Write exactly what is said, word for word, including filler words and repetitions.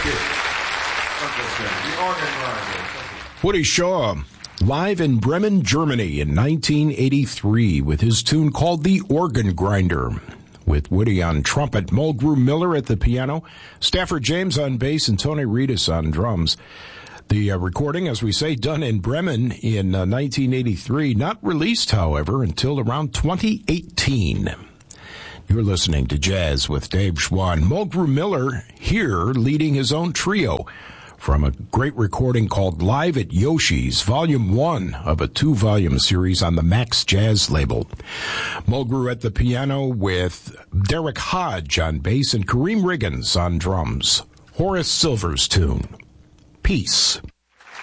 Woody Shaw, live in Bremen, Germany in nineteen eighty-three with his tune called The Organ Grinder, with Woody on trumpet, Mulgrew Miller at the piano, Stafford James on bass, and Tony Reedus on drums. The uh, recording, as we say, done in Bremen in uh, nineteen eighty-three, not released, however, until around twenty eighteen. You're listening to Jazz with Dave Schwann. Mulgrew Miller here leading his own trio from a great recording called Live at Yoshi's, Volume one of a two-volume series on the Max Jazz label. Mulgrew at the piano with Derek Hodge on bass and Kareem Riggins on drums. Horace Silver's tune, Peace.